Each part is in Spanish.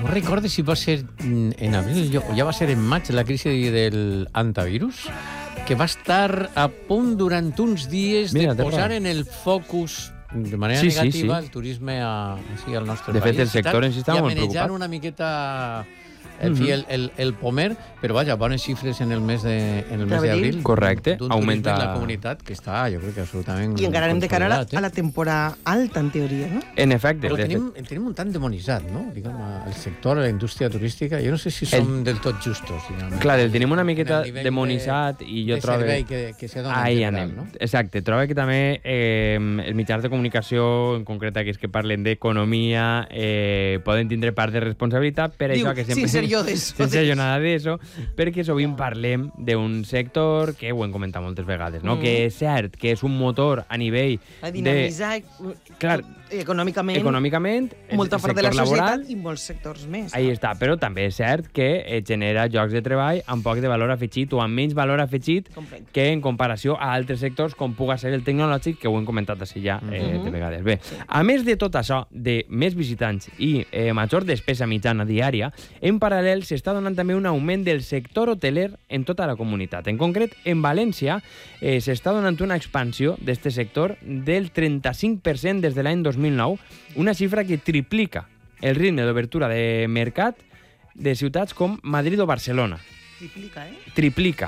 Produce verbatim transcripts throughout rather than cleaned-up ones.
recordes si va ser en abril o ja va ser en maig la crisi del antivirus, que va estar a punt durant uns dies Mira, de posar en el focus de manera sí, negativa sí, sí. el turisme a, sí, al nostre de país. fet, el sector en si estava molt preocupat. I a manejar preocupat. una miqueta... En fi, el, el, el pomer, però vaja, bones xifres en el mes de, en el mes d'abril. Correcte, d'un augmenta... turisme en la comunitat que està, jo crec que absolutament I encara anem de cara a la, consolidat, a la temporada alta, en teoria, no? En efecte. Però de tenim, fet. el tenim un tant demonitzat, no? Diguem, el sector, la indústria turística, jo no sé si som El- del tot justos. Diguem, Clar, el tenim una en el miqueta nivell demonitzat de, i jo de trobo... servei que, que se dona Ahí en general, anem. no? Exacte. Trobo que també eh, els mitjans de comunicació, en concret aquells que parlen d'economia, eh, poden tindre part de responsabilitat per Diu, això que sempre... sin ser jo d'això. Sin ser jo nada d'això, perquè sovint parlem d'un sector que ho hem comentat moltes vegades, no? Mm. Que és cert que és un motor a nivell A de... dinamitzar Clar, econòmicament, econòmicament, molta el part de la sector societat laboral, i molts sectors més. ahí està, però també és cert que eh, genera llocs de treball amb poc de valor afegit o amb menys valor afegit Comprenc. que en comparació a altres sectors com puga ser el tecnològic, que ho hem comentat així ja eh, de vegades. Bé, a més de tot això, de més visitants i eh, major despesa mitjana diària, en paral·lel s'està donant també un augment del sector hoteler en tota la comunitat. En concret, en València eh, s'està donant una expansió d'aquest sector del trenta-cinc per cent des de l'any dos mil nou, una xifra que triplica el ritme d'obertura de mercat de ciutats com Madrid o Barcelona. Triplica, eh? Triplica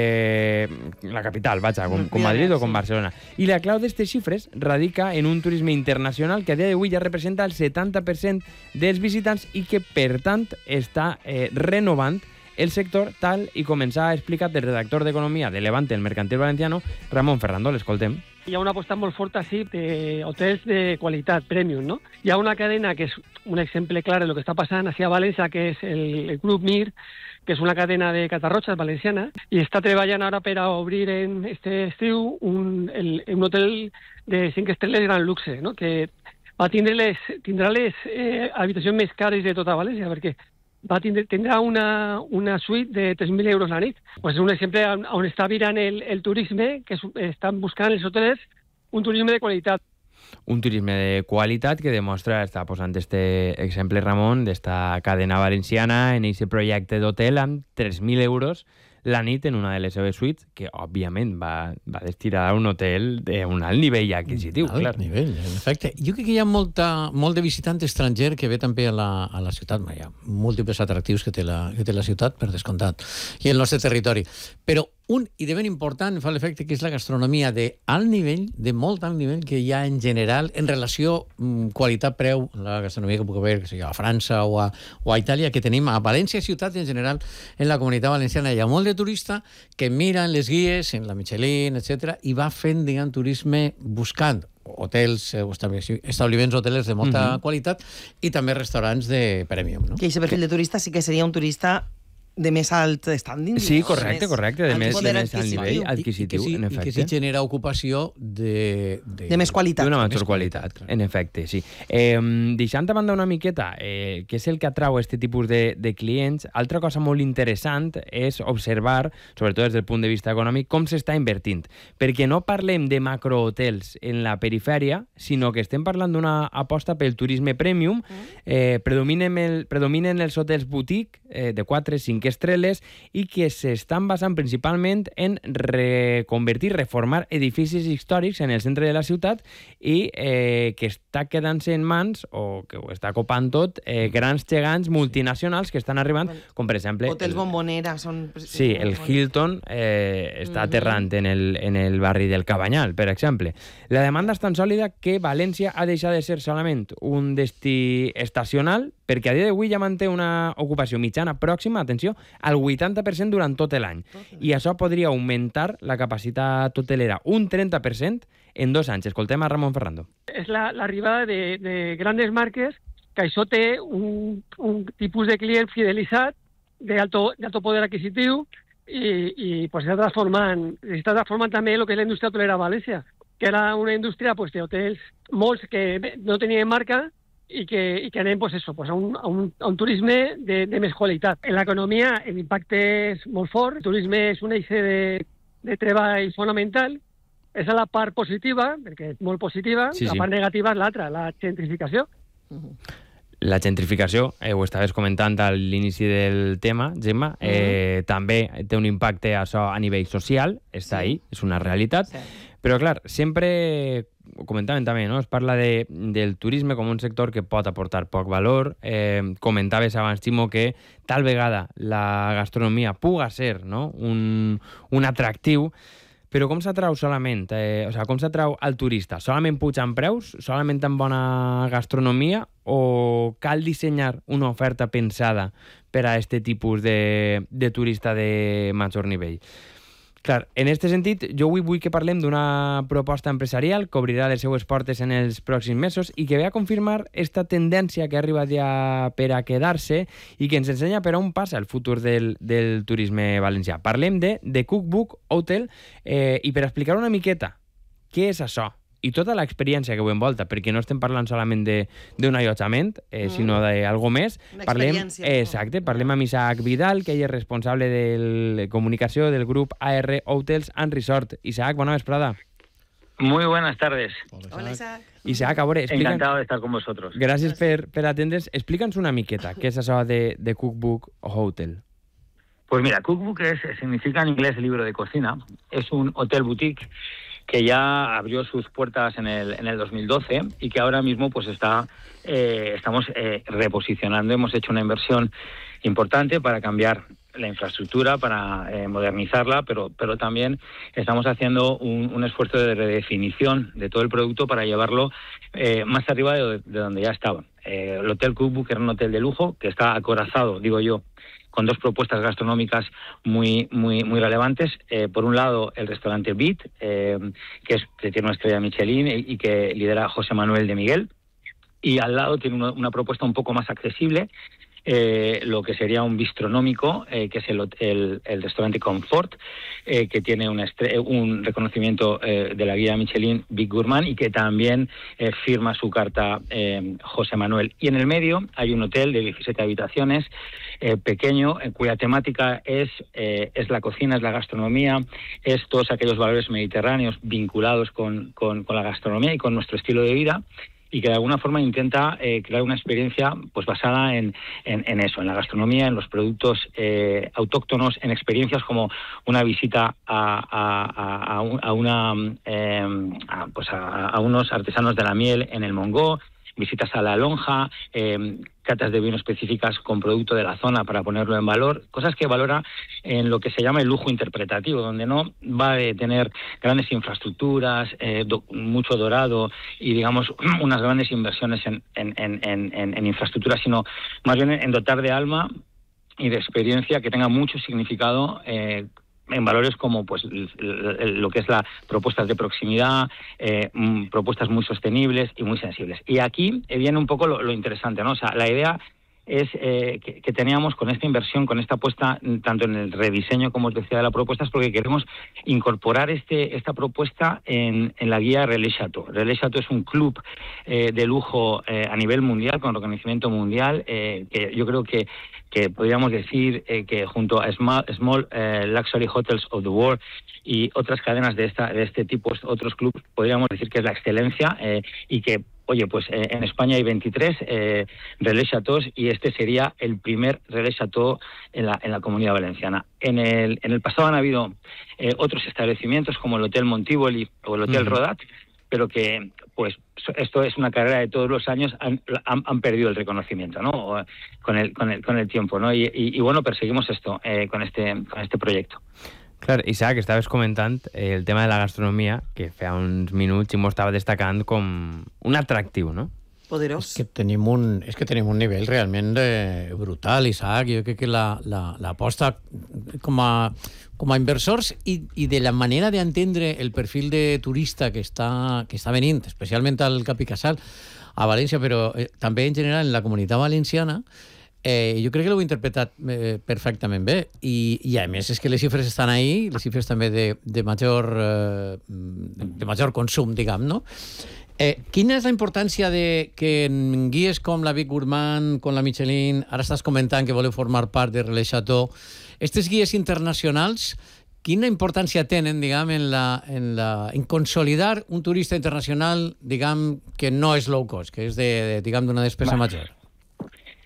eh, la capital, vaja, com, com Mira, Madrid o sí. com Barcelona. I la clau d'aquestes xifres radica en un turisme internacional que a dia d'avui ja representa el setanta per cent dels visitants i que, per tant, està eh, renovant el sector, tal i com ens ha explicat el redactor d'Economia de Levante, el Mercantil Valenciano, Ramon Ferrando. L'escoltem. Hi ha una aposta molt forta, sí, de hotels de qualitat, premium, no? Hi ha una cadena que és un exemple clar de lo que està passant així a València, que és el, el Grup Mir, que és una cadena de catarroxes valenciana, i està treballant ara per a obrir en este estiu un, el, un hotel de cinc estrelles gran luxe, no? Que va tindre les, tindrà les eh, habitacions més cares de tota València, perquè va tindre, tindrà una, una suite de tres mil euros la nit. Pues és un exemple on, on està virant el, el turisme, que és, estan buscant els hotelers un turisme de qualitat. Un turisme de qualitat que demostra, està posant este exemple, Ramon, d'esta cadena valenciana en aquest projecte d'hotel amb tres mil euros la nit en una de les seves suites, que òbviament va, va destinar a un hotel d'un alt nivell adquisitiu. Alt clar. nivell, en efecte. Jo crec que hi ha molta, molt de visitant estranger que ve també a la, a la ciutat. Hi ha múltiples atractius que té, la, que té la ciutat, per descomptat, i el nostre territori. Però un, i de ben important, fa l'efecte que és la gastronomia de alt nivell, de molt alt nivell, que hi ha en general en relació mm, qualitat-preu, la gastronomia que puc veure que sigui a França o a, o a Itàlia, que tenim a València ciutat i en general en la comunitat valenciana. Hi ha molt de turista que miren les guies en la Michelin, etcètera, i va fent, diguem, turisme buscant hotels, eh, establiments hotelers de molta Mhm. qualitat i també restaurants de premium, no? Que aquest perfil de turista sí que seria un turista de més alt standing. Sí, diguem, correcte, més- correcte, de amb més, poder de més alt adquisitiu. nivell I, i, que adquisitiu, sí, en i que efecte. sí genera ocupació de... De, De més qualitat. D'una Més major qualitat, qualitat, clar. en efecte, sí. Eh, deixant a banda una miqueta, eh, què és el que atrau aquest tipus de, de clients, altra cosa molt interessant és observar, sobretot des del punt de vista econòmic, com s'està invertint. Perquè no parlem de macrohotels en la perifèria, sinó que estem parlant d'una aposta pel turisme premium, eh, predominen, el, predominen els hotels boutique eh, de quatre cinc estrelles i que s'estan basant principalment en reconvertir, reformar edificis històrics en el centre de la ciutat i eh, que està quedant-se en mans, o que ho està copant tot, eh, grans gegants multinacionals que estan arribant, com per exemple... Hotels el- bombonera són... Sí, el Hilton eh, està aterrant en el, en el barri del Cabanyal, per exemple. La demanda és tan sòlida que València ha deixat de ser solament un destí estacional, perquè a dia d'avui ja manté una ocupació mitjana pròxima, atenció, al vuitanta per cent durant tot l'any. I això podria augmentar la capacitat hotelera un trenta per cent en dos anys. Escoltem a Ramon Ferrando. És la- l'arribada de, de grandes marques, que això té un, un tipus de client fidelitzat, d'alto d'alto poder adquisitiu, i, i pues, està transformant, està transformant també el que és la indústria hotelera a València, que era una indústria pues, d'hotels molts que no tenien marca i que, i que anem pues, eso, pues, a, un, a, un, a un turisme de, de més qualitat. En l'economia l'impacte és molt fort, el turisme és un eix de, de treball fonamental, és la part positiva, perquè és molt positiva, Sí, la sí. part negativa és l'altra, la gentrificació. La gentrificació, eh, ho estaves comentant a l'inici del tema, Gemma, eh, mm. també té un impacte això a nivell social, està sí. ahí, és una realitat, sí. però clar, sempre, ho comentàvem també, no? Es parla de, del turisme com un sector que pot aportar poc valor, eh, comentaves abans, Ximo, que tal vegada la gastronomia puga ser, no? un, un atractiu, però com s'atrau solament? Eh, o sigui, com s'atrau al turista? Solament pujant preus? Solament amb bona gastronomia? O cal dissenyar una oferta pensada per a aquest tipus de, de turista de major nivell? Clar, en aquest sentit, jo avui vull que parlem d'una proposta empresarial que obrirà les seues portes en els pròxims mesos i que ve a confirmar esta tendència que ha arribat ja per a quedar-se i que ens ensenya per on passa el futur del, del turisme valencià. Parlem de The Cookbook Hotel eh, i per explicar una miqueta què és això i tota l'experiència que ho envolta, perquè no estem parlant solament d'un allotjament, eh, mm. sinó d'algo més. Parlem, exacte, parlem amb Isaac Vidal, que ell és responsable de comunicació del grup A R Hotels and Resort. Isaac, bona vesprada. Muy buenas tardes. Hola, Isaac. Isaac, a veure, explica... Encantado de estar con vosotros. Gràcies per, per atendre's. Explica'ns una miqueta què és això de, de Cookbook Hotel. Pues mira, Cookbook es, significa en inglés libro de cocina. Es un hotel boutique que ya abrió sus puertas en el, en el dos mil doce y que ahora mismo pues está eh, estamos eh, reposicionando. Hemos hecho una inversión importante para cambiar la infraestructura, para eh, modernizarla, pero, pero también estamos haciendo un, un esfuerzo de redefinición de todo el producto para llevarlo eh, más arriba de, de donde ya estaba. Eh, el Hotel Cookbook era un hotel de lujo que está acorazado, digo yo, con dos propuestas gastronómicas muy muy muy relevantes. Eh, por un lado, el restaurante Beat, eh, que, es, que tiene una estrella Michelin y, y que lidera José Manuel de Miguel. Y al lado tiene una, una propuesta un poco más accesible, eh, lo que sería un bistronómico, eh, que es el, el, el restaurante Comfort, eh, que tiene una estre- un reconocimiento eh, de la guía Michelin Big Gourmand y que también eh, firma su carta eh, José Manuel. Y en el medio hay un hotel de diecisiete habitaciones, eh, pequeño, en cuya temática es, eh, es la cocina, es la gastronomía, es todos aquellos valores mediterráneos vinculados con, con, con la gastronomía y con nuestro estilo de vida, y que de alguna forma intenta eh, crear una experiencia pues basada en, en, en eso, en la gastronomía, en los productos eh, autóctonos, en experiencias como una visita a, a, a, a una eh, a, pues a, a unos artesanos de la miel en el Mongó, visitas a la lonja, eh, catas de vino específicas con producto de la zona para ponerlo en valor, cosas que valora en lo que se llama el lujo interpretativo, donde no va a tener grandes infraestructuras, eh, do, mucho dorado y, digamos, unas grandes inversiones en, en, en, en, en infraestructura, sino más bien en dotar de alma y de experiencia que tenga mucho significado eh, en valores como pues el, el, lo que es la propuestas de proximidad, eh, m, propuestas muy sostenibles y muy sensibles. Y aquí eh, viene un poco lo, lo interesante, ¿no? O sea, la idea es eh, que, que teníamos con esta inversión, con esta apuesta, tanto en el rediseño, como os decía, de la propuesta, es porque queremos incorporar este esta propuesta en, en la guía Relais Chateau. Relais Chateau es un club eh, de lujo eh, a nivel mundial, con reconocimiento mundial, eh, que yo creo que que podríamos decir eh, que junto a Small, Small eh, Luxury Hotels of the World y otras cadenas de esta de este tipo, otros clubes, podríamos decir que es la excelencia eh, y que, oye, pues eh, en España hay veintitrés eh, Relais Chateaux y este sería el primer Relais Chateau en la, en la Comunidad Valenciana. En el, en el pasado han habido eh, otros establecimientos como el Hotel Montívoli o el Hotel uh-huh. Rodat, pero que, pues, esto es una carrera de todos los años, han, han, han perdido el reconocimiento, ¿no? Con el, con el, con el tiempo, ¿no? Y, y, y bueno, perseguimos esto eh, con este con este proyecto. Clar, Isaac, estaves comentant eh, el tema de la gastronomia, que fa uns minuts i m'ho estava destacant com un atractiu, no? Poderós. És que tenim un, és que tenim un nivell realment eh, brutal, Isaac. Jo crec que l'aposta la, la, com, a, com a inversors i, i de la manera d'entendre el perfil de turista que està, que està venint, especialment al Cap i Casal, a València, però eh, també en general en la Comunitat Valenciana, eh, jo crec que l'heu interpretat eh, perfectament bé. I, I a més és que les xifres estan ahí, les xifres també de, de, major, eh, de major consum, diguem, no? Eh, quina és la importància de que en guies com la Big Gourmand, com la Michelin, ara estàs comentant que voleu formar part de Relais Chateau, aquestes guies internacionals, quina importància tenen, diguem, en, la, en, la, en consolidar un turista internacional, diguem, que no és low cost, que és de, de diguem, d'una despesa vale. major?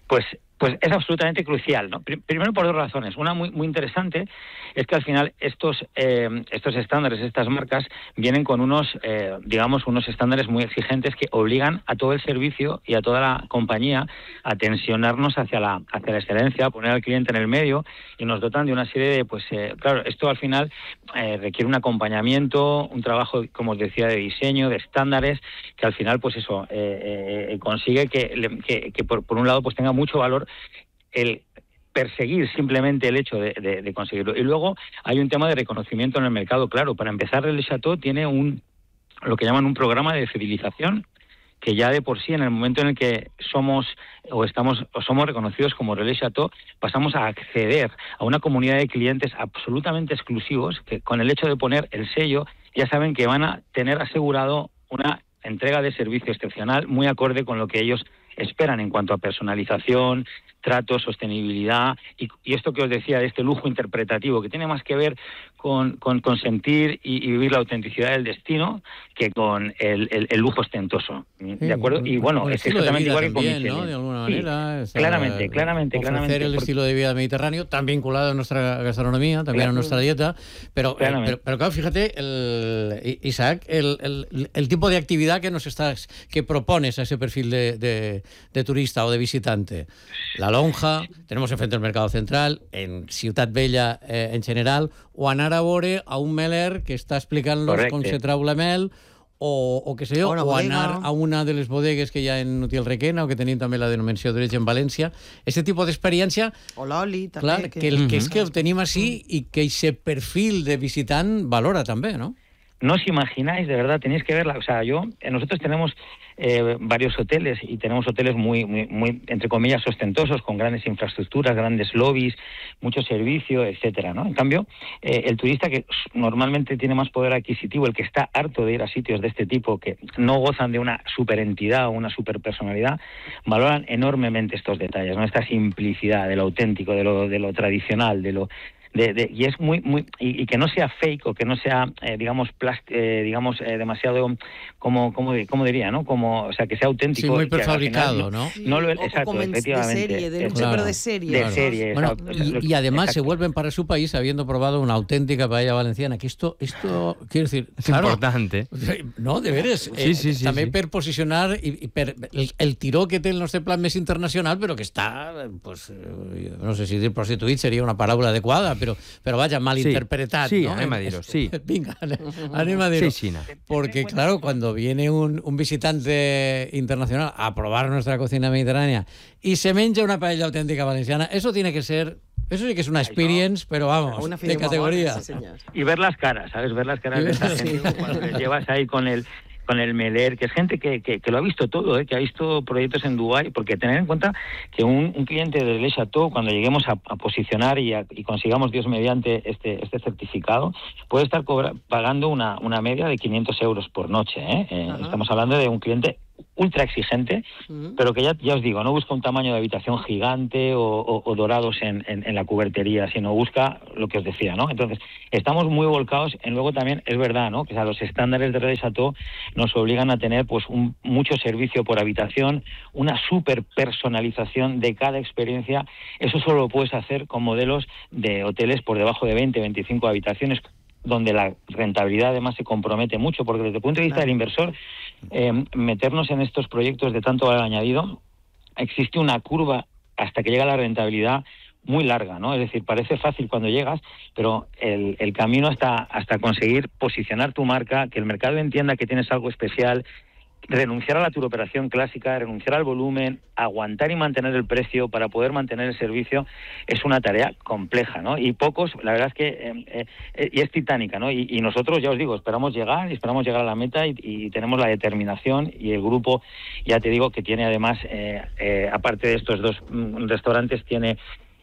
pues pues es absolutamente crucial, ¿no? Primero por dos razones. Una muy muy interesante es que al final estos eh, estos estándares, estas marcas, vienen con unos, eh, digamos, unos estándares muy exigentes que obligan a todo el servicio y a toda la compañía a tensionarnos hacia la hacia la excelencia, a poner al cliente en el medio, y nos dotan de una serie de, pues, eh, claro, esto al final eh, requiere un acompañamiento, un trabajo, como os decía, de diseño, de estándares, que al final, pues eso, eh, eh, consigue que, que, que por, por un lado, pues tenga mucho valor el perseguir simplemente el hecho de, de, de conseguirlo. Y luego hay un tema de reconocimiento en el mercado. Claro, para empezar, el Chateau tiene un lo que llaman un programa de fidelización, que ya de por sí, en el momento en el que somos o estamos o somos reconocidos como Relais Chateau, pasamos a acceder a una comunidad de clientes absolutamente exclusivos que, con el hecho de poner el sello, ya saben que van a tener asegurado una entrega de servicio excepcional muy acorde con lo que ellos esperan en cuanto a personalización, trato, sostenibilidad y, y esto que os decía de este lujo interpretativo, que tiene más que ver con, con, con sentir y, y vivir la autenticidad del destino que con el, el, el lujo ostentoso. ¿De sí, acuerdo? Y bueno, es exactamente igual que con Michelin, ¿no? De alguna manera. Sí, claramente, claramente. Ofrecer claramente, el porque... estilo de vida mediterráneo, tan vinculado a nuestra gastronomía, también claro. a nuestra dieta. Pero, eh, pero, pero claro, fíjate, el, Isaac, el, el, el tipo de actividad que nos estás, que propones a ese perfil de, de, de turista o de visitante. La lonja, tenemos enfrente el Mercado Central, en Ciutat Vella eh, en general, o anar a veure a un meler que està explicant-nos com se trau la mel, o, o què sé jo, o, o anar a una de les bodegues que hi ha en Utiel Requena, o que tenim també la denominació d'origen València. Aquest tipus d'experiència, o l'oli, també. Clar, que, el, que és que ho tenim així i que aquest perfil de visitant valora també, ¿no? No os imagináis, de verdad, tenéis que verla. O sea, yo, nosotros tenemos eh, varios hoteles y tenemos hoteles muy, muy, muy, entre comillas, ostentosos, con grandes infraestructuras, grandes lobbies, mucho servicio, etcétera, ¿no? En cambio, eh, el turista que normalmente tiene más poder adquisitivo, el que está harto de ir a sitios de este tipo, que no gozan de una superentidad o una superpersonalidad, valoran enormemente estos detalles, ¿no? Esta simplicidad de lo auténtico, de lo, de lo tradicional, de lo... De, de, y es muy muy y, y que no sea fake o que no sea eh, digamos plast, eh, digamos eh, demasiado como como como diría, ¿no? Como, o sea, que sea auténtico, sí, muy prefabricado, no, ¿no? Sí, no lo, o, exacto, o efectivamente, de serie, de lujo, claro. pero de serie, de claro. serie, bueno, exacto. y, y además exacto. se vuelven para su país habiendo probado una auténtica paella valenciana, que esto esto quiero decir, es claro, importante. No, de veres, sí, eh, sí, sí, també sí. per posicionar i, i per el, el tiró que té el nostre plat més internacional, però que està, pues, eh, no sé si dir prostituït seria una paraula adequada, però, però vaja, malinterpretat. Sí, ¿no? anem a dir-ho, sí. Vinga, anem a dir-ho. Sí, China. Porque, claro, cuando viene un, un visitante internacional a probar nuestra cocina mediterránea y se menja una paella auténtica valenciana, eso tiene que ser... Eso sí que es una experience, pero vamos, una de categoría. Sí, y ver las caras, ¿sabes? Ver las caras de esa gente cuando les llevas ahí con el con el meler, que es gente que, que, que lo ha visto todo, ¿eh? Que ha visto proyectos en Dubái, porque tener en cuenta que un, un cliente de Relais Chateau, cuando lleguemos a, a posicionar y, a, y consigamos, Dios mediante, este este certificado, puede estar cobra, pagando una, una media de quinientos euros por noche, ¿eh? Eh, estamos hablando de un cliente ultra exigente, uh-huh. pero que ya, ya os digo, no busca un tamaño de habitación gigante o, o, o dorados en, en, en la cubertería, sino busca lo que os decía, ¿no? Entonces, estamos muy volcados en luego también, es verdad, ¿no? Que o sea, los estándares de Relais Chateau nos obligan a tener pues un, mucho servicio por habitación, una super personalización de cada experiencia. Eso solo lo puedes hacer con modelos de hoteles por debajo de veinte, veinticinco habitaciones, donde la rentabilidad además se compromete mucho, porque desde el punto de vista del inversor, eh, meternos en estos proyectos de tanto valor añadido, existe una curva hasta que llega la rentabilidad muy larga, ¿no? Es decir, parece fácil cuando llegas, pero el, el camino hasta, hasta conseguir posicionar tu marca, que el mercado entienda que tienes algo especial, renunciar a la turoperación clásica, renunciar al volumen, aguantar y mantener el precio para poder mantener el servicio, es una tarea compleja, ¿no? Y pocos, la verdad es que eh, eh, y es titánica, ¿no? Y, y nosotros, ya os digo, esperamos llegar y esperamos llegar a la meta y, y tenemos la determinación, y el grupo, ya te digo, que tiene además, eh, eh, aparte de estos dos mm, restaurantes, tiene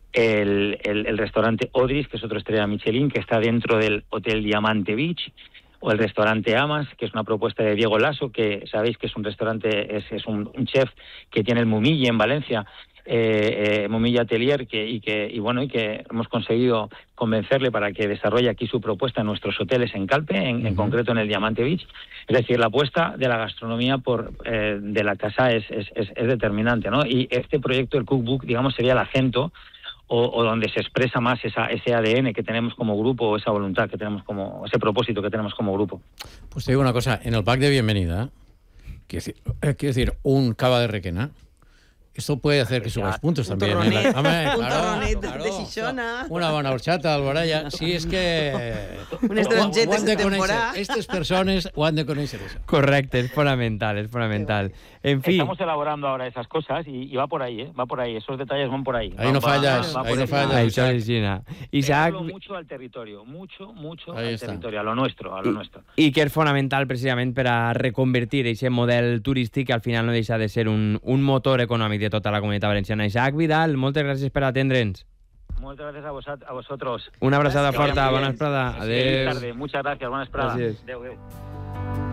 el, el, el restaurante Odris, que es otro estrella Michelin, que está dentro del Hotel Diamante Beach, o el restaurante Amas, que es una propuesta de Diego Lasso, que sabéis que es un restaurante, es, es un, un chef que tiene el Mumille en Valencia, eh, eh, Momilla Atelier, que, y que y bueno y que hemos conseguido convencerle para que desarrolle aquí su propuesta en nuestros hoteles en Calpe, en, uh-huh. en concreto en el Diamante Beach. Es decir, la apuesta de la gastronomía por eh, de la casa es, es, es, es determinante, ¿no? Y este proyecto, el Cookbook, digamos, sería el acento o, o donde se expresa más esa, ese A D N que tenemos como grupo, o esa voluntad que tenemos como, ese propósito que tenemos como grupo. Pues te digo una cosa, en el pack de bienvenida, quiero decir, eh, quiero decir un cava de Requena, esto puede hacer que subas puntos un también. Torronet, ¿eh? Hombre, un claro, torronet claro, de Xixona. Una bona horchata, Alboraya. Sí, és que... Unes drongetes de temporada. Aquestes persones ho han de conèixer. Això. Correcte, es fundamental, es fundamental. En fin. Estamos elaborando ahora esas cosas y, y va por ahí, ¿eh? Va por ahí, esos detalles van por ahí. Ahí va, no fallas, va, va ahí no fallas. Ahí está, Isaac. Isaac... mucho al territorio, mucho, mucho ahí al está. territorio, a lo nuestro, a lo I, nuestro. I que és fonamental precisament per a reconvertir aquest model turístic que al final no deixa de ser un, un motor econòmic de tota la comunitat valenciana. Isaac Vidal, moltes gràcies per atendre'ns. Muchas gracias a, vos, a vosotros. Una abraçada Gracias. forta, bona esprada. Adéu. Tarde. Muchas gracias, buena esprada. Gràcies. Adéu, adéu.